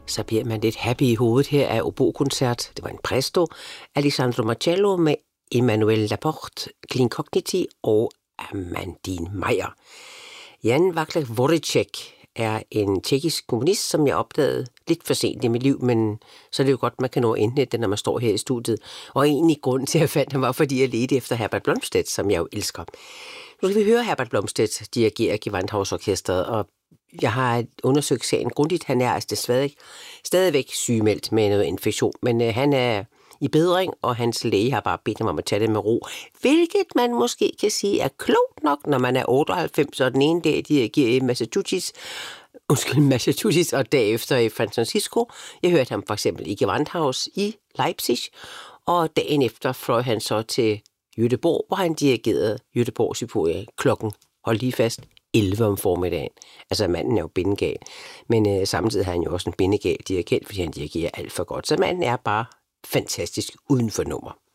så bliver man lidt happy i hovedet. Her er obokoncert. Det var en presto. Alessandro Marcello med Emmanuel Laporte, Klinkogniti og Amandine Meyer. Jan Vaclav Voricek er en tjekkisk komponist, som jeg opdagede lidt for sent i mit liv, men så er det jo godt, man kan nå at indhente det, når man står her i studiet. Og egentlig grunden til, at jeg fandt ham, var, fordi jeg ledte efter Herbert Blomstedt, som jeg jo elsker. Nu skal vi høre Herbert Blomstedt dirigere Gewandhausorkestret, og jeg har undersøgt sagen grundigt. Han er altså desværre stadigvæk sygemeldt med noget infektion, men han er i bedring, og hans læge har bare bedt ham om at tage det med ro, hvilket man måske kan sige er klogt nok, når man er 98, og den ene dag dirigerer i Massachusetts, og derefter i San Francisco. Jeg hørte ham for eksempel i Gewandhaus i Leipzig, og dagen efter fløj han så til Göteborg, hvor han dirigerede Göteborg Symfoni klokken, hold lige fast, 11 om formiddagen. Altså manden er jo bindegal, men samtidig har han jo også en bindegal dirigent, fordi han dirigerer alt for godt, så manden er bare fantastisk uden for nummer.